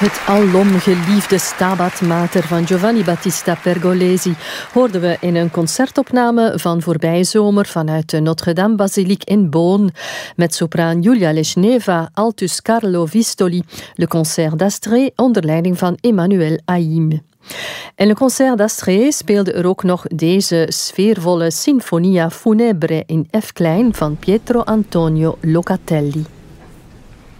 Het alom geliefde Stabat Mater van Giovanni Battista Pergolesi hoorden we in een concertopname van voorbije zomer vanuit de Notre-Dame-basiliek in Beaune met sopraan Julia Lesneva, altus Carlo Vistoli, le concert d'Astrée onder leiding van Emmanuel Haïm. En le concert d'Astrée speelde er ook nog deze sfeervolle Sinfonia Funebre in F klein van Pietro Antonio Locatelli.